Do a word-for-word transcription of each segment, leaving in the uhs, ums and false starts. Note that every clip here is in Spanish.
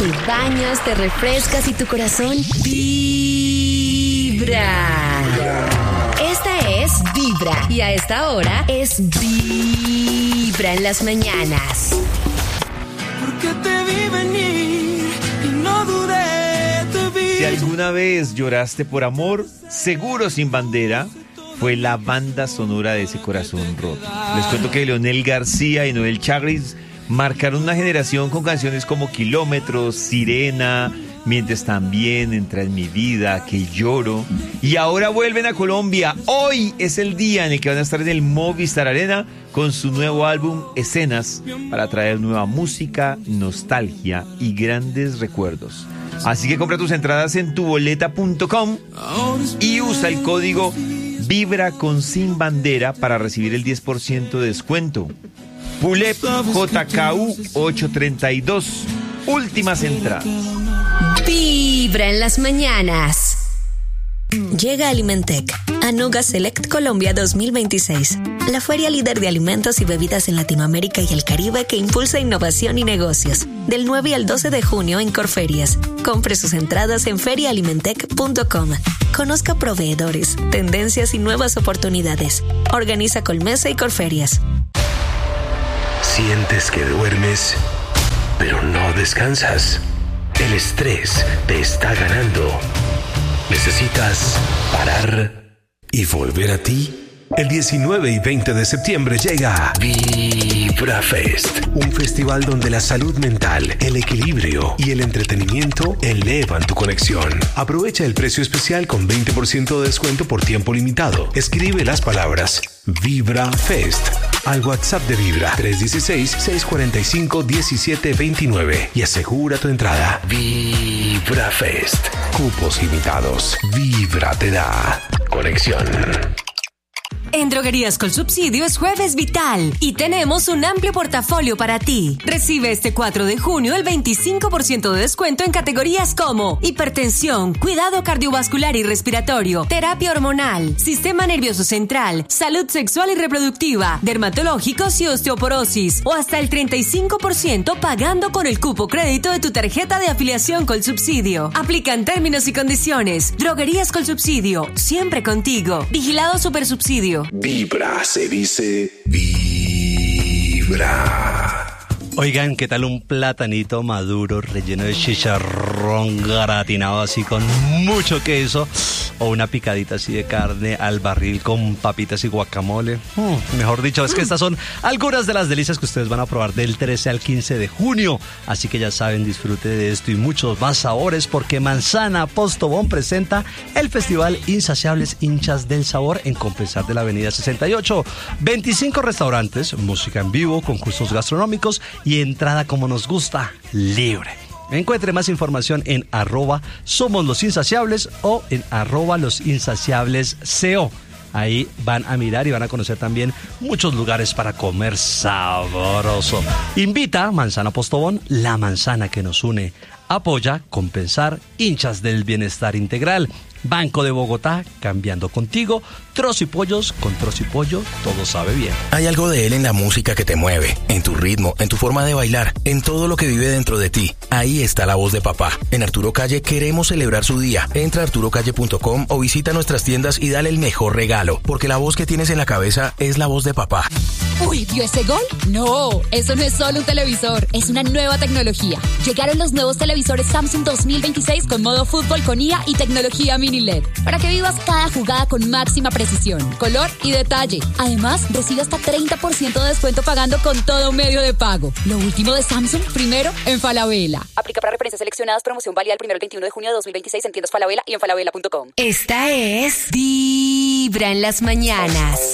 Te bañas, te refrescas y tu corazón vibra. Esta es Vibra y a esta hora es Vibra en las mañanas. Porque te vi venir y no dudé, te vi. Si alguna vez lloraste por amor, Seguro Sin Bandera fue la banda sonora de ese corazón roto. Les cuento que Leonel García y Noel Chagris marcaron una generación con canciones como Kilómetros, Sirena, Mientes También, Entra en mi vida, Que lloro. Y ahora vuelven a Colombia. Hoy es el día en el que van a estar en el Movistar Arena con su nuevo álbum Escenas para traer nueva música, nostalgia y grandes recuerdos. Así que compra tus entradas en tuboleta punto com y usa el código Vibra con Sin Bandera para recibir el diez por ciento de descuento. Pulep J K U ochocientos treinta y dos. Últimas entradas. Vibra en las mañanas. Llega Alimentec a Noga Select Colombia dos mil veintiséis, la feria líder de alimentos y bebidas en Latinoamérica y el Caribe que impulsa innovación y negocios. Del nueve al doce de junio en Corferias. Compre sus entradas en feria alimentec punto com. Conozca proveedores, tendencias y nuevas oportunidades. Organiza Colmesa y Corferias. Sientes que duermes, pero no descansas. El estrés te está ganando. Necesitas parar y volver a ti. El diecinueve y veinte de septiembre llega Vibra Fest, un festival donde la salud mental, el equilibrio y el entretenimiento elevan tu conexión. Aprovecha el precio especial con veinte por ciento de descuento por tiempo limitado. Escribe las palabras Vibra Fest al WhatsApp de Vibra tres uno seis, seis cuatro cinco, uno siete dos nueve y asegura tu entrada. Vibra Fest. Cupos limitados. Vibra te da conexión. En Droguerías Colsubsidio es Jueves Vital y tenemos un amplio portafolio para ti. Recibe este cuatro de junio el veinticinco por ciento de descuento en categorías como hipertensión, cuidado cardiovascular y respiratorio, terapia hormonal, sistema nervioso central, salud sexual y reproductiva, dermatológicos y osteoporosis, o hasta el treinta y cinco por ciento pagando con el cupo crédito de tu tarjeta de afiliación Colsubsidio. Aplican términos y condiciones. Droguerías Colsubsidio, siempre contigo. Vigilado Supersubsidio. Vibra se dice Vibra. Oigan, ¿qué tal un platanito maduro relleno de chicharrón gratinado así con mucho queso? O una picadita así de carne al barril con papitas y guacamole. Mm, mejor dicho, es que estas son algunas de las delicias que ustedes van a probar del trece al quince de junio. Así que ya saben, disfrute de esto y muchos más sabores porque Manzana Postobón presenta el Festival Insaciables Hinchas del Sabor en Compensar de la Avenida sesenta y ocho. veinticinco restaurantes, música en vivo, concursos gastronómicos y entrada como nos gusta, libre. Encuentre más información en arroba Somos los Insaciables o en arroba Los Insaciables C O. Ahí van a mirar y van a conocer también muchos lugares para comer sabroso. Invita Manzana Postobón, la manzana que nos une. Apoya Compensar, hinchas del bienestar integral. Banco de Bogotá, cambiando contigo. Trocipollos, con Trocipollo, todo sabe bien. Hay algo de él en la música que te mueve, en tu ritmo, en tu forma de bailar, en todo lo que vive dentro de ti. Ahí está la voz de papá. En Arturo Calle queremos celebrar su día. Entra a arturo calle punto com o visita nuestras tiendas y dale el mejor regalo, porque la voz que tienes en la cabeza es la voz de papá. Uy, ¿vio ese gol? No, eso no es solo un televisor, es una nueva tecnología. Llegaron los nuevos televisores Samsung dos mil veintiséis con modo fútbol con I A y tecnología mini L E D, para que vivas cada jugada con máxima precisión, color y detalle. Además, recibe hasta treinta por ciento de descuento pagando con todo medio de pago. Lo último de Samsung, primero en Falabella. Aplica para referencias seleccionadas, promoción válida el primero al veintiuno de junio de dos mil veintiséis en tiendas Falabella y en falabella punto com. Esta es Vibra en las mañanas.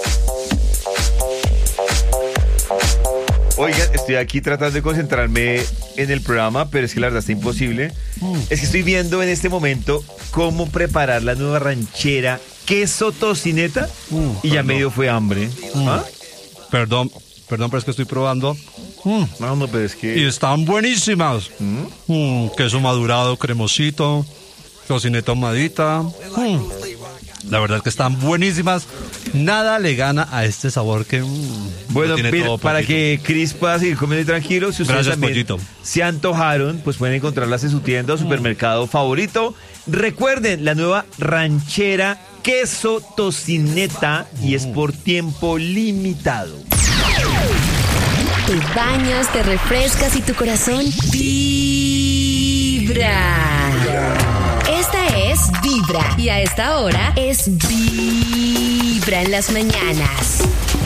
Oigan, estoy aquí tratando de concentrarme en el programa, pero es que la verdad está imposible. Mm. Es que estoy viendo en este momento cómo preparar la nueva ranchera queso tocineta mm, y ya medio fue hambre. Mm. ¿Ah? Perdón, perdón, pero es que estoy probando. Mm. No, no, pero es que... Y están buenísimas. Mm. Mm, queso madurado, cremosito, tocineta ahumadita. Mm. La verdad es que están buenísimas. Nada le gana a este sabor que... mm, Bueno, lo tiene mira, todo, para Pollito. que Chris pueda seguir comiendo tranquilo, si ustedes Gracias, también Pollito. se antojaron, pues pueden encontrarlas en su tienda o supermercado favorito. Recuerden, la nueva ranchera queso tocineta y es por tiempo limitado. Te bañas, te refrescas y tu corazón vibra. Esta es Vibra. Y a esta hora es Vibra en las mañanas.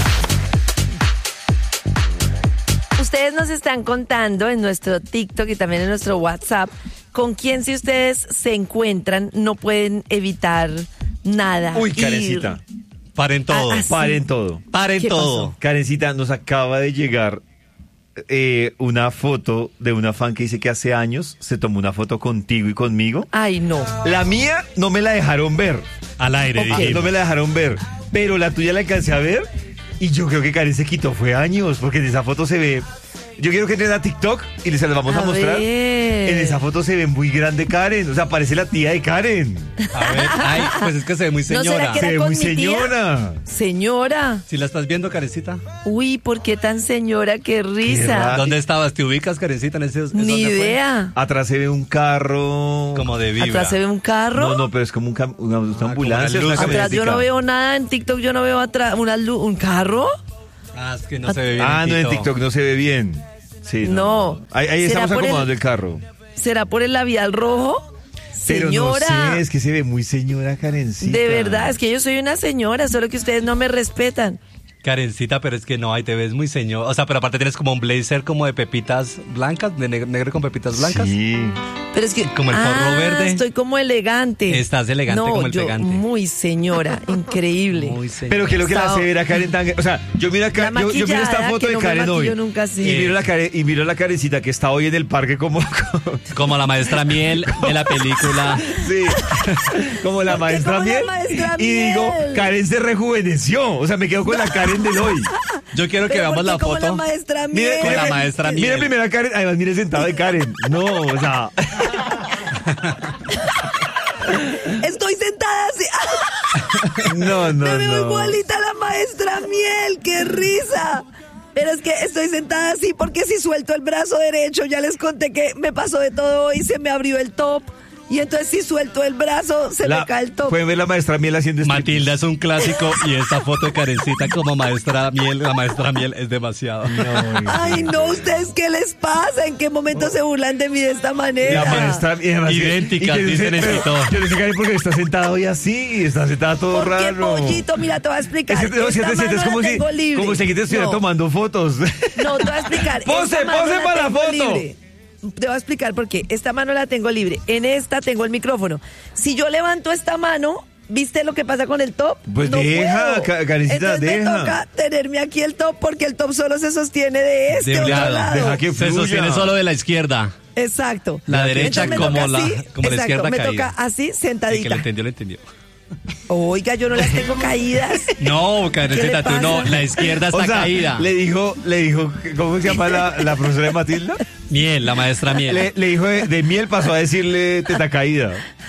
Ustedes nos están contando en nuestro TikTok y también en nuestro WhatsApp con quién, si ustedes se encuentran, no pueden evitar nada. Uy, Ir. Karencita, Paren todo. Ah, ah, sí. paren todo. Paren ¿Qué todo. pasó? Karencita, nos acaba de llegar eh, una foto de una fan que dice que hace años se tomó una foto contigo y conmigo. Ay, no. La mía no me la dejaron ver. Al aire, Ah, dijimos. no me la dejaron ver. Pero la tuya la alcancé a ver. Y yo creo que Karen se quitó fue años. Porque en esa foto se ve. Yo quiero que entren a TikTok y les la vamos a, A mostrar. ver. En esa foto se ve muy grande Karen. O sea, parece la tía de Karen. A ver, ay, pues es que se ve muy ¿No será señora. que Se era ve con muy mi tía? señora. Señora. ¿Si la estás viendo, Karencita? Uy, ¿por qué tan señora? Qué risa. raro. ¿Dónde estabas? ¿Te ubicas, Karencita? En ese, en Ni dónde fue? idea. Atrás se ve un carro. Como de vibra. Atrás se ve un carro. No, no, pero es como un cam- una, una como ambulancia. una luz. una Atrás yo no camionetica. veo nada en TikTok, yo no veo atrás una lu- un carro. Ah, es que no se ve bien. Ah, no, en Tito. TikTok no se ve bien. Sí, No. Ahí, ahí ¿Será estamos por el- acomodando el carro. ¿Será por el labial rojo? Pero Señora. no sé, es que se ve muy señora Karencita. De verdad, es que yo soy una señora, solo que ustedes no me respetan. Karencita, pero es que no, ahí te ves muy señor. O sea, pero aparte tienes como un blazer como de pepitas blancas, de neg- negro con pepitas blancas. Sí. Pero es que Como el forro Ah, verde. Estoy como elegante. Estás elegante no, como el yo pegante. Muy señora, increíble. Muy señor. Pero que lo que la Estaba- hace ver a Karen tan... O sea, yo miro, acá, La yo, yo miro esta maquillada, foto que de no me Karen hoy. maquillo nunca así. Y miro, la Karen, y miro la Karencita que está hoy en el parque como... Como la maestra Miel de la película. sí, como la ¿Por qué maestra como la Miel. maestra y digo, Miel? Karen se rejuveneció. O sea, me quedo con la Karen del hoy. Yo quiero que Pero veamos ¿por qué la como foto. la maestra Mire, Miel? Con la mire, maestra mire Miel. primero a Karen. Además, mire sentada de Karen. No, o sea... Estoy sentada así. No, no, Me veo no. igualita a la maestra Miel, qué risa. Pero es que estoy sentada así porque si suelto el brazo derecho, ya les conté que me pasó de todo hoy, se me abrió el top. Y entonces si suelto el brazo, se La- me cae el top. Pueden ver la maestra Miel haciendo striptease. Matilda es un clásico y esta foto de Karencita como maestra Miel, la maestra Miel es demasiado. Ay, no, ¿ustedes qué les pasa? ¿En qué momento se burlan de mí de esta manera? La maestra y además- Idénticas, y que dicen dice, en pero- TikTok. Yo no sé, Karen, porque está sentada hoy así, está sentada todo ¿Por qué, raro. pollito? Mira, te voy a explicar. Es que te, Esta te sientes mano como la si, tengo libre. como si aquí te estuviera No. tomando fotos. No, te voy a explicar. Pose, Esta mano pose para la tengo foto. libre. Te voy a explicar por qué. Esta mano la tengo libre. En esta tengo el micrófono. Si yo levanto esta mano, ¿viste lo que pasa con el top? Pues deja, puedo. Ka- Karencita, Entonces me deja. toca tenerme aquí el top porque el top solo se sostiene de este De un otro lado. lado. Deja que Se fluya. sostiene solo de la izquierda. Exacto. La derecha Entonces me como toca la- así, como la exacto, izquierda me caída. toca así, El que sentadita. lo entendió, lo entendió. Oiga, yo no las tengo caídas. No, Karencita, ¿Qué le tú no. pasa? La izquierda está O sea, caída. le dijo, le dijo, ¿cómo se llama la, la profesora de Matilda? Miel, la maestra Miel. Le, le dijo de, de miel, pasó a decirle teta caída.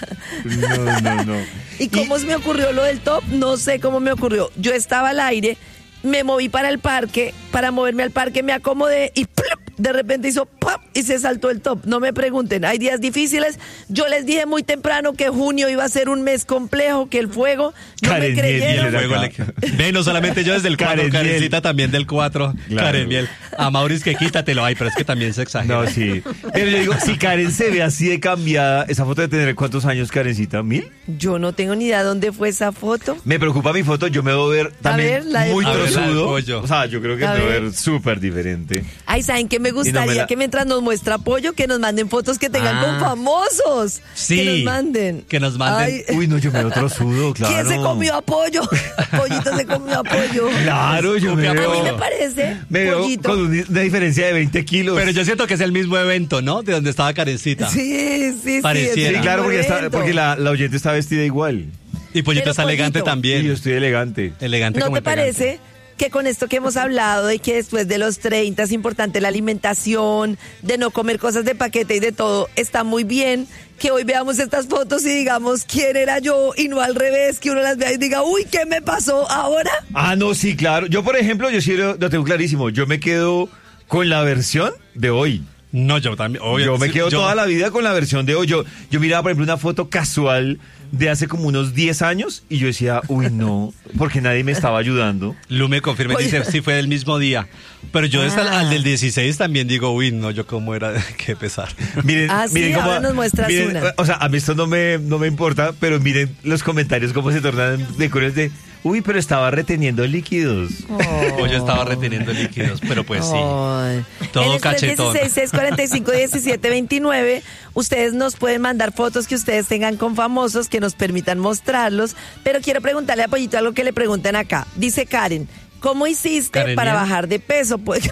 No, no, no. ¿Y cómo se me ocurrió lo del top? No sé cómo me ocurrió. Yo estaba al aire, me moví para el parque, para moverme al parque me acomodé y ¡plup! De repente hizo ¡pap! Y se saltó el top. No me pregunten, hay días difíciles. Yo les dije muy temprano que junio iba a ser un mes complejo, que el fuego no Karen me Miel, creyeron. Miel, Luego le- Ve, no solamente yo desde el cuatro, Karen Miel. Karencita también del cuatro. Claro. Karen Miel. A Maurice que quítatelo. Ay, pero es que también se exagera. No, sí. Pero yo digo, si Karen se ve así de cambiada, esa foto de tener cuántos años, Karencita, ¿mil? Yo no tengo ni idea dónde fue esa foto. Me preocupa mi foto, yo me debo ver también ver, la de- muy A ver, la del trozudo. pollo. O sea, yo creo que A me debo ver. ver súper diferente. Ay, ¿saben qué me gustaría? me la- Que mientras nos muestra apoyo, que nos manden fotos que tengan Ah. con famosos. Sí. Que nos manden. Que nos manden. Ay, Uy, no, yo me veo trozudo, claro. ¿quién se comió apoyo? Pollito se comió apoyo. Claro, yo me A A mí veo. me parece, Me veo pollito. con un- una diferencia de veinte kilos. Pero yo siento que es el mismo evento, ¿no? De donde estaba Karencita. Sí, sí, sí. Pareciera. es Sí, un claro, porque, está, evento. porque la, la oyente está vestida igual. Y Pollito Pero, está elegante Pollito. Y yo también. estoy elegante. Elegante ¿No como te el pegante. parece que con esto que hemos hablado de que después de los treinta es importante la alimentación, de no comer cosas de paquete y de todo, está muy bien que hoy veamos estas fotos y digamos quién era yo y no al revés, que uno las vea y diga, uy, ¿qué me pasó ahora? Ah, no, sí, claro. Yo, por ejemplo, yo sí lo, lo tengo clarísimo. Yo me quedo con la versión de hoy. No, yo también. Obvio, yo me quedo yo... toda la vida con la versión de hoy. Yo, yo miraba, por ejemplo, una foto casual de hace como unos diez años y yo decía, uy, no, porque nadie me estaba ayudando. Lu me confirma y dice, sí fue del mismo día. Pero yo ah. al del dieciséis también digo, uy, no, yo cómo era, qué pesar. Miren, ah, miren sí, cómo, ahora nos muestras miren, una. O sea, a mí esto no me, no me importa, pero miren los comentarios cómo se tornan de crueles de... Uy, pero estaba reteniendo líquidos. Oh. O yo estaba reteniendo líquidos, pero pues sí. Oh. Todo cachetón. En el tres seis cuatro cinco uno siete dos nueve, ustedes nos pueden mandar fotos que ustedes tengan con famosos que nos permitan mostrarlos. Pero quiero preguntarle a Pollito algo que le preguntan acá. Dice Karen, ¿cómo hiciste Karen para mía. bajar de peso? Pues,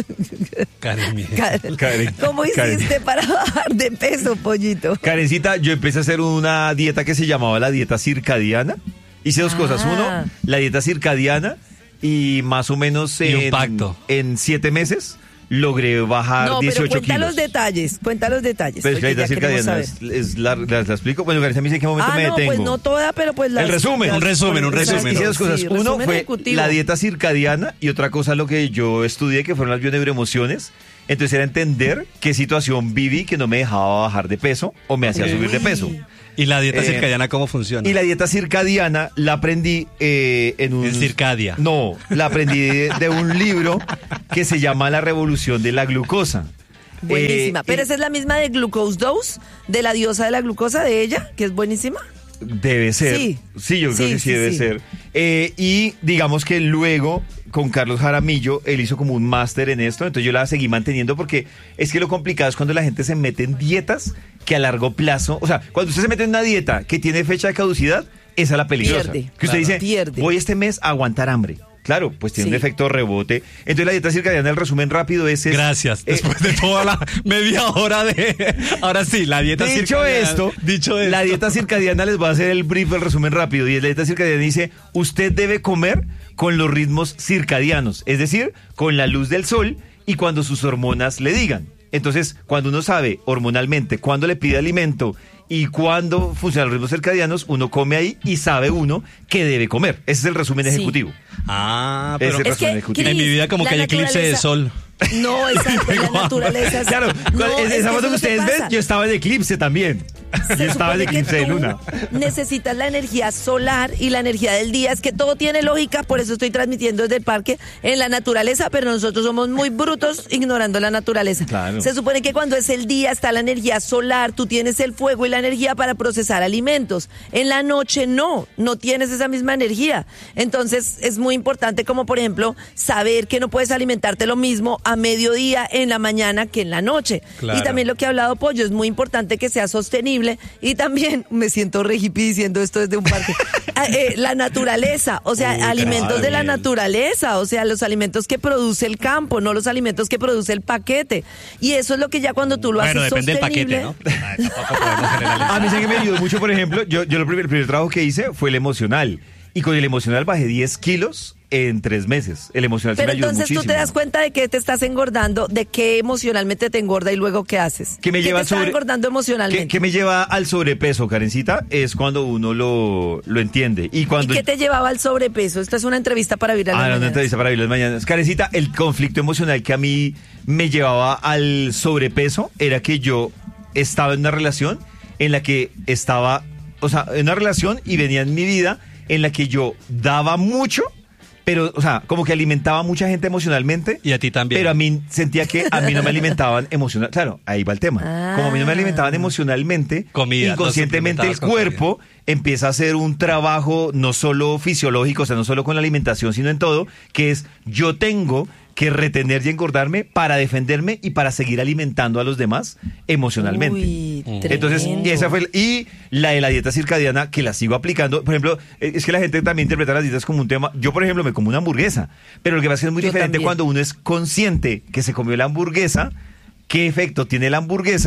Karen, mía. Karen, Karen, ¿cómo hiciste Karen. para bajar de peso, Pollito? Karencita, yo empecé a hacer una dieta que se llamaba la dieta circadiana. Hice dos ah. cosas. Uno, la dieta circadiana y más o menos en, y un pacto. en siete meses logré bajar no, dieciocho pero cuenta kilos. los detalles, cuenta los detalles. Pero es que la dieta circadiana es, es la, la, la explico. Bueno, Karencita me dice en qué momento ah, me no, detengo. Pues no toda, pero pues las, el resumen, las, un resumen, un resumen. Hice dos cosas. Sí, Uno fue ejecutivo. la dieta circadiana y otra cosa lo que yo estudié que fueron las bioneuroemociones. Entonces era entender qué situación viví que no me dejaba bajar de peso o me hacía Uy. subir de peso. ¿Y la dieta eh, circadiana cómo funciona? Y la dieta circadiana la aprendí eh, en un... En Circadia. No, la aprendí de, de un libro que se llama La Revolución de la Glucosa. Buenísima. Eh, Pero esa es la misma de Glucose Dose, de la diosa de la glucosa, de ella, que es buenísima. Debe ser. Sí. Sí, yo creo sí, que sí, sí debe sí. ser. Eh, y digamos que luego, con Carlos Jaramillo, él hizo como un máster en esto, entonces yo la seguí manteniendo porque es que lo complicado es cuando la gente se mete en dietas que a largo plazo, o sea, cuando usted se mete en una dieta que tiene fecha de caducidad, esa es la peligrosa. Pierde, que usted claro, dice, pierde. voy este mes a aguantar hambre. Claro, pues tiene sí. un efecto rebote. Entonces la dieta circadiana, el resumen rápido es... es Gracias, eh, después de toda la media hora de... Ahora sí, la dieta dicho circadiana... Esto, dicho esto, la dieta circadiana les va a hacer el brief, el resumen rápido. Y la dieta circadiana dice, usted debe comer con los ritmos circadianos, es decir, con la luz del sol y cuando sus hormonas le digan. Entonces, cuando uno sabe hormonalmente cuándo le pide alimento y cuándo funcionan los ritmos circadianos, uno come ahí y sabe uno que debe comer. Ese es el resumen sí. ejecutivo. Ah, pero es el es resumen que, ejecutivo. En mi vida como que hay eclipse de sol. No, exacto, la naturaleza. Claro, no, esa es foto que ustedes ven, yo estaba en eclipse también. Yo estaba en eclipse de luna. Necesitas la energía solar y la energía del día. Es que todo tiene lógica, por eso estoy transmitiendo desde el parque en la naturaleza, pero nosotros somos muy brutos ignorando la naturaleza. Claro. Se supone que cuando es el día está la energía solar, tú tienes el fuego y la energía para procesar alimentos. En la noche no, no tienes esa misma energía. Entonces es muy importante como por ejemplo saber que no puedes alimentarte lo mismo a mediodía en la mañana que en la noche. Claro. Y también lo que ha hablado Pollo, es muy importante que sea sostenible y también, me siento re hippie diciendo esto desde un parque, eh, la naturaleza, o sea, Uy, alimentos claro, de la bien. naturaleza, o sea, los alimentos que produce el campo, no los alimentos que produce el paquete. Y eso es lo que ya cuando tú lo bueno, haces depende sostenible... del paquete, ¿no? Ay, tampoco podemos generalizar. A mí sí que me ayudó mucho, por ejemplo, yo, yo lo primer, el primer trabajo que hice fue el emocional. Y con el emocional bajé diez kilos en tres meses. El emocional Pero sí me ayudó entonces muchísimo. tú te das cuenta de que te estás engordando, de que emocionalmente te engorda y luego ¿qué haces? ¿Qué me lleva te al está sobre- engordando emocionalmente? ¿Qué, qué me lleva al sobrepeso, Karencita? Es cuando uno lo, lo entiende. Y ¿Y cuando... qué te llevaba al sobrepeso? Esto es una entrevista para Vibra en las Ah, no, una Mañanas. entrevista para Vibra en las Mañanas. Karencita, el conflicto emocional que a mí me llevaba al sobrepeso era que yo estaba en una relación en la que estaba, o sea, en una relación y venía en mi vida en la que yo daba mucho, pero, o sea, como que alimentaba a mucha gente emocionalmente. Y a ti también. Pero a mí sentía que a mí no me alimentaban emocional. Claro, ahí va el tema. Ah. Como a mí no me alimentaban emocionalmente, Comida, inconscientemente no el suplementabas con cuerpo empieza a hacer un trabajo no solo fisiológico, o sea, no solo con la alimentación, sino en todo, que es yo tengo que retener y engordarme para defenderme y para seguir alimentando a los demás emocionalmente. Uy, Entonces, tremendo. y esa fue el- y la de la dieta circadiana que la sigo aplicando. Por ejemplo, eh, es que la gente también interpreta las dietas como un tema. Yo, por ejemplo, me como una hamburguesa, pero lo que pasa es que es muy Yo diferente también. cuando uno es consciente que se comió la hamburguesa, qué efecto tiene la hamburguesa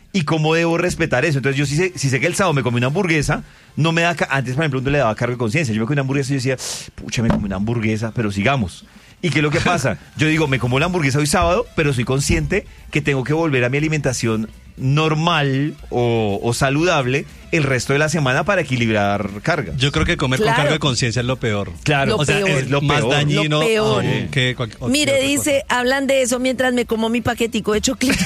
y cómo debo respetar eso. Entonces yo sí sé, si sé que el sábado me comí una hamburguesa, no me da, ca- antes por ejemplo no le daba cargo de conciencia, yo me comí una hamburguesa y yo decía, pucha, me comí una hamburguesa, pero sigamos. ¿Y qué es lo que pasa? Yo digo, me como la hamburguesa hoy sábado, pero soy consciente que tengo que volver a mi alimentación normal o, o saludable el resto de la semana para equilibrar carga. Yo creo que comer Claro. con cargo de conciencia es lo peor. Claro, Lo o sea, peor. es Lo más peor. dañino Lo peor. eh, que cualquier otra Mire, cosa. dice, hablan de eso mientras me como mi paquetico de choclitos.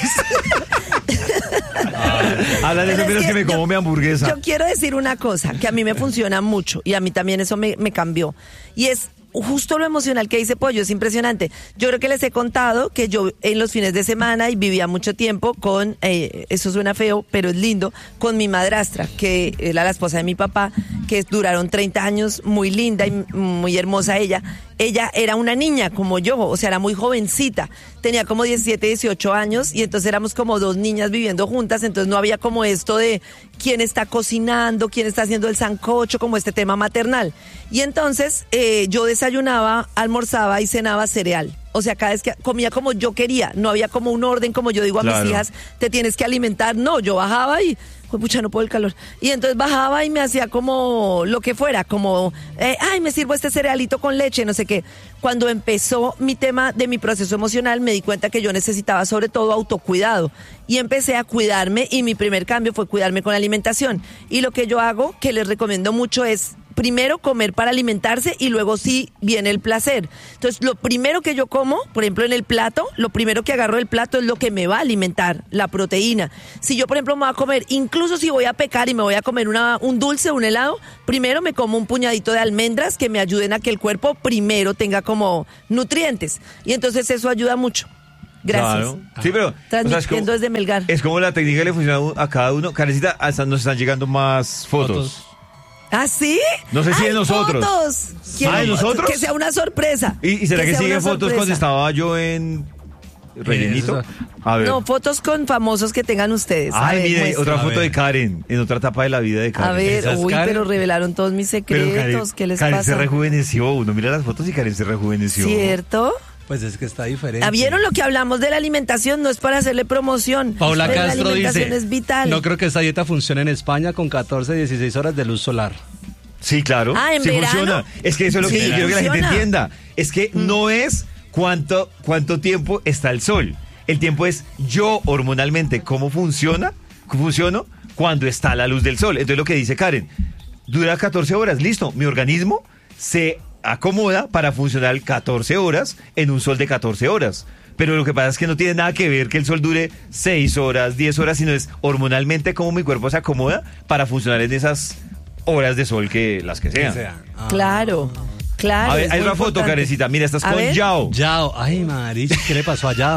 Habla de eso Pero es menos que, que me yo- como mi hamburguesa. Yo quiero decir una cosa que a mí me funciona mucho y a mí también eso me, me cambió. Y es justo lo emocional que dice Pollo, es impresionante. Yo creo que les he contado que yo en los fines de semana y vivía mucho tiempo con, eh, eso suena feo, pero es lindo, con mi madrastra, que era la esposa de mi papá, que duraron treinta años, muy linda y muy hermosa ella. Ella era una niña como yo, o sea, era muy jovencita, tenía como diecisiete, dieciocho años y entonces éramos como dos niñas viviendo juntas, entonces no había como esto de quién está cocinando, quién está haciendo el sancocho, como este tema maternal. Y entonces eh, yo desayunaba, almorzaba y cenaba cereal. O sea, cada vez que comía como yo quería, no había como un orden, como yo digo a Claro. mis hijas, te tienes que alimentar. No, yo bajaba y, pues pucha, no puedo el calor. Y entonces bajaba y me hacía como lo que fuera, como, eh, ay, me sirvo este cerealito con leche, no sé qué. Cuando empezó mi tema de mi proceso emocional, me di cuenta que yo necesitaba sobre todo autocuidado. Y empecé a cuidarme y mi primer cambio fue cuidarme con la alimentación. Y lo que yo hago, que les recomiendo mucho, es primero comer para alimentarse y luego sí viene el placer. Entonces, lo primero que yo como, por ejemplo, en el plato, lo primero que agarro del plato es lo que me va a alimentar, la proteína. Si yo, por ejemplo, me voy a comer, incluso si voy a pecar y me voy a comer una, un dulce, un helado, primero me como un puñadito de almendras que me ayuden a que el cuerpo primero tenga como nutrientes. Y entonces eso ayuda mucho. Gracias. Claro. Sí, pero o sea, es, Transmitiendo como, desde Melgar. es como la técnica que le funciona a cada uno. Karencita, hasta nos están llegando más fotos. Fotos. ¿Ah, sí? No sé si ¡Ay, de nosotros. fotos! Quiero Ah, ¿de nosotros? Que sea una sorpresa. ¿Y, y será que, sea sigue una fotos sorpresa. cuando estaba yo en rellenito? Eso. A ver. No, fotos con famosos que tengan ustedes. A Ay, ver, mire, muestra. otra A foto ver. de Karen, en otra etapa de la vida de Karen. A ver, ¿Esa es uy, Karen? pero revelaron todos mis Pero secretos. Karen, ¿Qué les Karen se pasa? rejuveneció. Uno mira las fotos y Karen se rejuveneció. ¿Cierto? Pues es que está diferente. ¿Ah, ¿Vieron lo que hablamos de la alimentación? No es para hacerle promoción. Paula pero Castro la alimentación dice, es vital. no creo que esta dieta funcione en España con catorce, dieciséis horas de luz solar. Sí, claro. Ah, ¿en sí verano? funciona. Es que eso es lo que Sí, yo quiero que la gente funciona. entienda. Es que no es cuánto, cuánto tiempo está el sol. El tiempo es yo hormonalmente cómo funciona, cómo funciono cuando está la luz del sol. Entonces lo que dice Karen, dura catorce horas, listo. Mi organismo se acomoda para funcionar catorce horas en un sol de catorce horas. Pero lo que pasa es que no tiene nada que ver que el sol dure seis horas, diez horas, sino es hormonalmente cómo mi cuerpo se acomoda para funcionar en esas horas de sol que las que sean. Ah. Claro, claro. A ver, es hay muy una foto, importante. Karencita. Mira, estás A con ver. Yao. Yao, ay, Marich, ¿qué le pasó a Yao?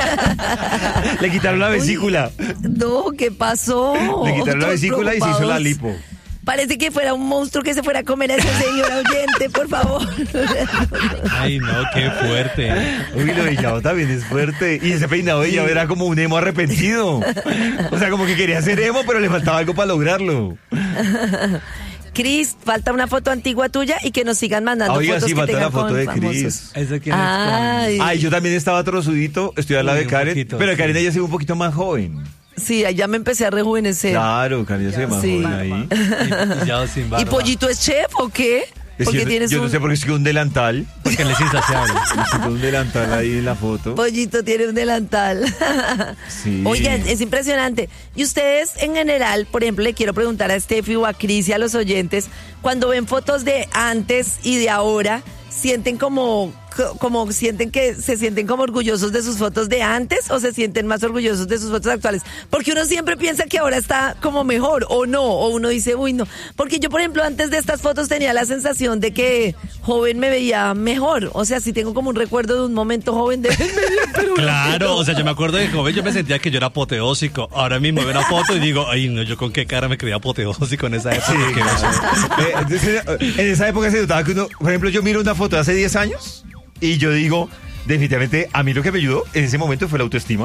Le quitaron la Uy, vesícula. No, ¿qué pasó? Le quitaron la Todos vesícula y se hizo la preocupados. lipo. Parece que fuera un monstruo que se fuera a comer a ese señor oyente, por favor. Ay, no, qué fuerte. Uy, lo de Yao también es fuerte. Y ese peinado de Yao era como un emo arrepentido. O sea, como que quería ser emo, pero le faltaba algo para lograrlo. Cris, falta una foto antigua tuya y que nos sigan mandando Oiga, fotos sí, que falta tengan la foto con de famosos. Cris. ¿Ese quién Ay. es? Con- Ay, yo también estaba trozudito. Estoy al lado Uy, de un Karen. poquito, pero sí. Karen ella se ve un poquito más joven. Sí, ya me empecé a rejuvenecer. Claro, Karen ya se ve más Sí. joven ahí. Y, y Yao sin barba. ¿Y Pollito es chef o qué? Es Porque que yo- tienes yo un... no sé por qué es que un delantal. Porque él es insaciable. Necesito un delantal ahí en la foto. Pollito tiene un delantal. Sí. Oiga, es impresionante. Y ustedes en general, por ejemplo, le quiero preguntar a Steffi o a Cris y a los oyentes, cuando ven fotos de antes y de ahora, ¿sienten como, como sienten que se sienten como orgullosos de sus fotos de antes o se sienten más orgullosos de sus fotos actuales? Porque uno siempre piensa que ahora está como mejor o no, o uno dice, uy, no. Porque yo, por ejemplo, antes de estas fotos tenía la sensación de que joven me veía mejor. O sea, sí tengo como un recuerdo de un momento joven de... pero Claro, o sea, yo me acuerdo de joven, yo me sentía que yo era apoteósico. Ahora mismo veo una foto y digo, ay, no, yo con qué cara me creía apoteósico en esa época. Sí, que claro. Eh, entonces, en esa época se notaba que uno, por ejemplo, yo miro una foto de hace diez años y yo digo, definitivamente, a mí lo que me ayudó en ese momento fue la autoestima.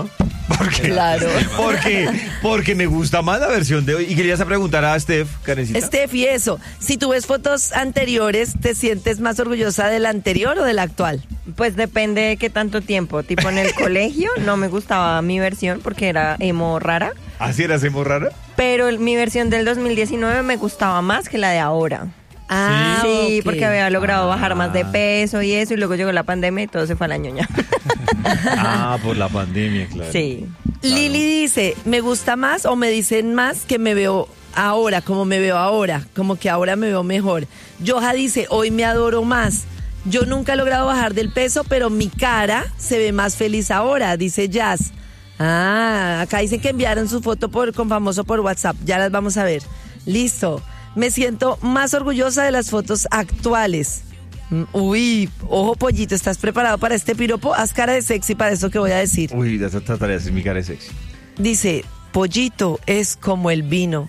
¿Por qué? Claro. Porque, porque me gusta más la versión de hoy. Y querías preguntar a Steph, Karencita. Steph, y eso, si tú ves fotos anteriores, ¿te sientes más orgullosa de la anterior o de la actual? Pues depende de qué tanto tiempo. Tipo en el colegio no me gustaba mi versión porque era emo rara. ¿Así era emo rara? Pero el- mi versión del dos mil diecinueve me gustaba más que la de ahora. Ah, Sí, ok. porque había logrado bajar más de peso y eso, y luego llegó la pandemia y todo se fue a la ñoña. Ah, por la pandemia, claro. Sí. Lili dice, me gusta más o me dicen más que me veo ahora, como me veo ahora, como que ahora me veo mejor. Joja dice, hoy me adoro más. Yo nunca he logrado bajar del peso, pero mi cara se ve más feliz ahora, dice Jazz. Ah, acá dicen que enviaron su foto por, con famoso por WhatsApp, ya las vamos a ver. Listo. Me siento más orgullosa de las fotos actuales. Mm, Uy, ojo pollito, ¿estás preparado para este piropo? Haz cara de sexy para eso que voy a decir. Uy, ya trataré de hacer mi cara de sexy. Dice, pollito es como el vino.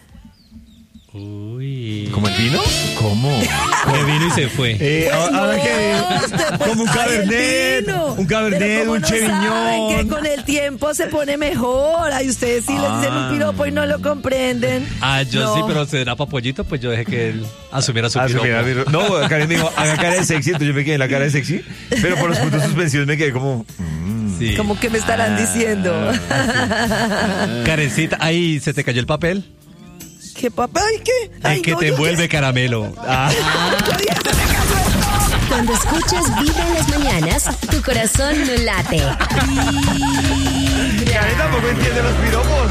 Uy. ¿Como el vino? ¿Cómo? Que vino y se fue. Eh, Pues ahora no, que usted, como un ay, el cabernet, vino. un cabernet, Pero ¿cómo un no saben cheviñón. que con el tiempo se pone mejor? Ay, ustedes sí les dicen un piropo y no lo comprenden. Ah, yo No. sí, pero será para pollito, pues yo dejé que él asumiera su Ah, piropo. mira, mira. No, Karen me dijo, haga cara de sexy, entonces yo me quedé en la cara de sexy, pero por los puntos suspensivos me quedé como... Sí. Como que me estarán diciendo. Karencita, ahí se te cayó el papel. ¿Qué papá? Ay, ¿qué? Ay, El que no, te yo- envuelve caramelo. Ah. Cuando escuchas Vibra en las mañanas, tu corazón no late. Karen tampoco entiende los piropos.